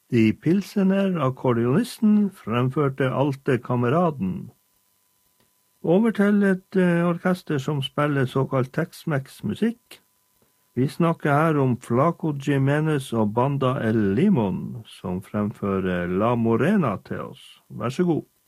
De Pilsener-akkordionisten fremførte Alte Kameraden. Over til et orkester som spiller såkalt Tex-Mex musikk. Vi snakker her om Flaco Jimenez og Banda El Limon, som fremfører La Morena til oss. Vær så god.